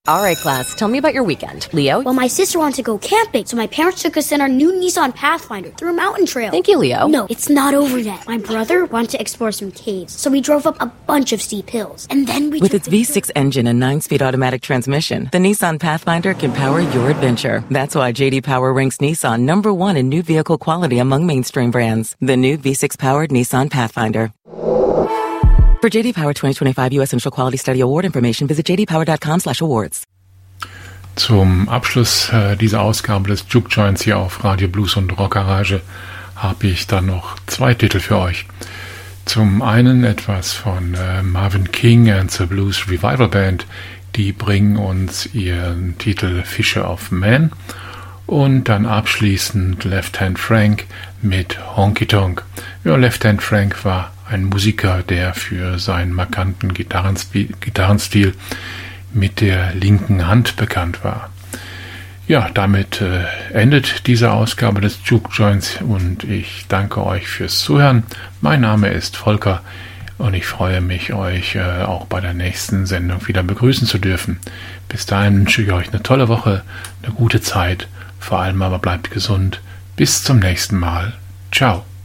All right, class, tell me about your weekend. Leo? Well, my sister wanted to go camping, so my parents took us in our new Nissan Pathfinder through a mountain trail. Thank you, Leo. No, it's not over yet. My brother wanted to explore some caves, so we drove up a bunch of steep hills. And then we With its V6 engine and 9-speed automatic transmission, the Nissan Pathfinder can power your adventure. That's why J.D. Power ranks Nissan number one in new vehicle quality among mainstream brands. The new V6-powered Nissan Pathfinder. For J.D. Power 2025 U.S. Initial Quality Study Award information, visit jdpower.com/awards. Zum Abschluss dieser Ausgabe des Juke Joints hier auf Radio Blues und Rock Garage habe ich dann noch 2 Titel für euch. Zum einen etwas von Marvin King and the Blues Revival Band. Die bringen uns ihren Titel Fisher of Man. Und dann abschließend Left Hand Frank mit Honky Tonk. Ja, Left Hand Frank war ein Musiker, der für seinen markanten Gitarrenstil mit der linken Hand bekannt war. Ja, damit endet diese Ausgabe des Juke Joints und ich danke euch fürs Zuhören. Mein Name ist Volker und ich freue mich, euch auch bei der nächsten Sendung wieder begrüßen zu dürfen. Bis dahin wünsche ich euch eine tolle Woche, eine gute Zeit, vor allem aber bleibt gesund. Bis zum nächsten Mal. Ciao.